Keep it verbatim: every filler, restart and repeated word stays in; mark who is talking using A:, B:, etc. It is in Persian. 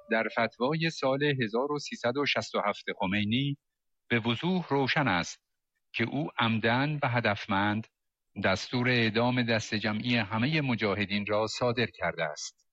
A: در فتوای سال هزار و سیصد و شصت و هفت خمینی به وضوح روشن است که او عمدن و هدفمند دستور اعدام دست جمعی همه مجاهدین را صادر کرده است.